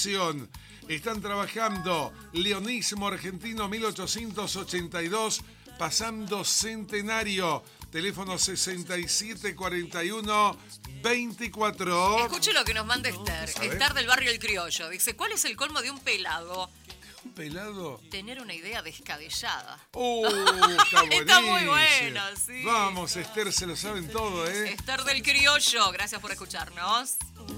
Educación. Están trabajando Leonismo Argentino 1882, pasando centenario. Teléfono 6741-24. Escuche lo que nos manda Esther. Esther del barrio El Criollo. Dice, ¿cuál es el colmo de un pelado? ¿Un pelado? Tener una idea descabellada. Está muy buena, sí. Vamos, Esther, se lo saben todo, ¿eh? Esther del Criollo, gracias por escucharnos.